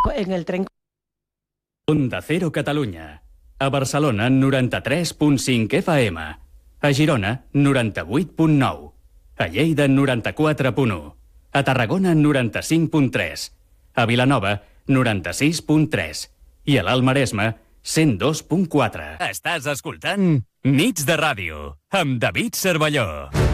en el tren. Onda Cero Catalunya. A Barcelona, 93.5 FM. A Girona, 98.9. A Lleida, 94.1. A Tarragona, 95.3. A Vilanova, 96.3. I a l'Alt Maresme, 102.4. Estàs escoltant Nits de Ràdio, amb David Cervelló.